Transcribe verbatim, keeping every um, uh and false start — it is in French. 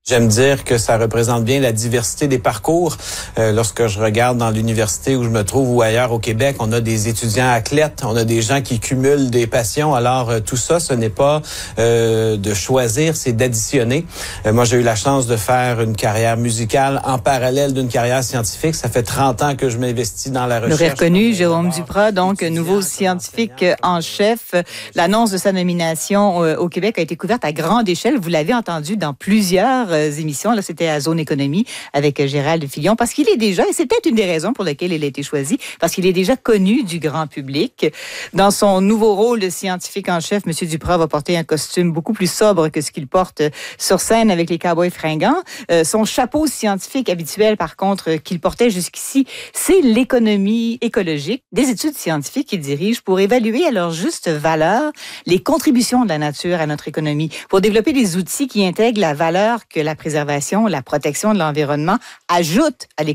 J'aime dire que ça représente bien la diversité des parcours. Euh, lorsque je regarde dans l'université où je me trouve ou ailleurs au Québec, on a des étudiants athlètes, on a des gens qui cumulent des passions. Alors euh, tout ça, ce n'est pas euh, de choisir, c'est d'additionner. Euh, moi, j'ai eu la chance de faire une carrière musicale en parallèle d'une carrière scientifique. Ça fait trente ans que je m'investis dans la recherche. L'aurait reconnu, Jérôme Duprat, donc nouveau scientifique en chef. L'annonce de sa nomination euh, au Québec a été couverte à grande échelle. Vous l'avez entendu dans plusieurs euh, émissions. Là, c'était à Zone Économie avec Gérald Filion, parce qu'il est déjà, et c'est peut-être une des raisons pour lesquelles il a été choisi, parce qu'il est déjà connu du grand public. Dans son nouveau rôle de scientifique en chef, M. Duprat va porter un costume beaucoup plus sobre que ce qu'il porte sur scène avec les Cowboys fringants. Euh, son chapeau scientifique habituel, par contre, qu'il portait jusqu'ici, c'est l'économie écologique, des études scientifiques qu'il dirige pour évaluer à leur juste valeur les contributions de la nature à notre économie, pour développer des outils qui intègrent la valeur que la préservation, la protection de l'environnement ajoute à l'économie.